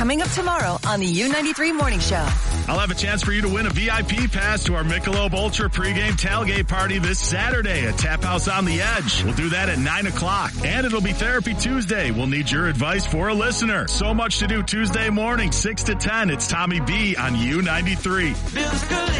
coming up tomorrow on the U93 Morning Show. I'll have a chance for you to win a VIP pass to our Michelob Ultra pregame tailgate party this Saturday at Tap House on the Edge. We'll do that at 9 o'clock. And it'll be Therapy Tuesday. We'll need your advice for a listener. So much to do Tuesday morning, 6 to 10. It's Tommy B on U93.